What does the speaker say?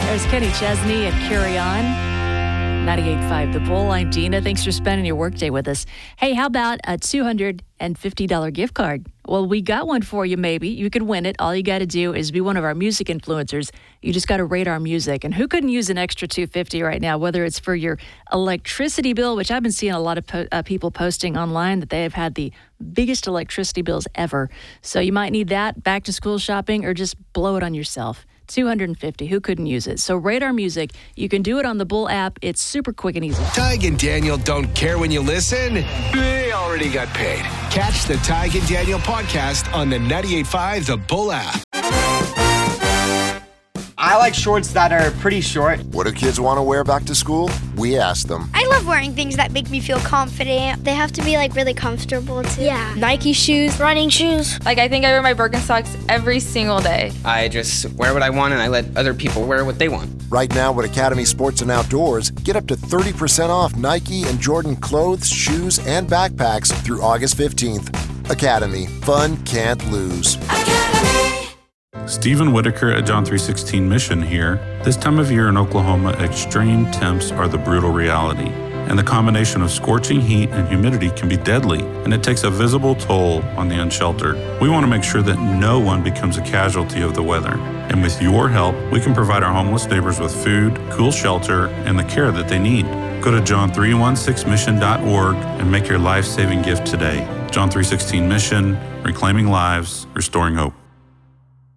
There's Kenny Chesney and Carry On. 98.5 The Bull. I'm Gina. Thanks for spending your workday with us. Hey, how about a $250 gift card? Well, we got one for you, maybe. You could win it. All you got to do is be one of our music influencers. You just got to rate our music. And who couldn't use an extra $250 right now, whether it's for your electricity bill, which I've been seeing a lot of people posting online that they have had the biggest electricity bills ever. So you might need that, back to school shopping, or just blow it on yourself. $250. Who couldn't use it? So rate our music. You can do it on the Bull app. It's super quick and easy. Tig and Daniel don't care when you listen. They already got paid. Catch the Tig and Daniel podcast on the 98.5 The Bull app. I like shorts that are pretty short. What do kids want to wear back to school? We asked them. I love wearing things that make me feel confident. They have to be really comfortable too. Yeah. Nike shoes, running shoes. I think I wear my Birkenstocks every single day. I just wear what I want and I let other people wear what they want. Right now at Academy Sports and Outdoors, get up to 30% off Nike and Jordan clothes, shoes, and backpacks through August 15th. Academy. Fun can't lose. Stephen Whitaker at John 3:16 Mission here. This time of year in Oklahoma, extreme temps are the brutal reality. And the combination of scorching heat and humidity can be deadly, and it takes a visible toll on the unsheltered. We want to make sure that no one becomes a casualty of the weather. And with your help, we can provide our homeless neighbors with food, cool shelter, and the care that they need. Go to john316mission.org and make your life-saving gift today. John 3:16 Mission, reclaiming lives, restoring hope.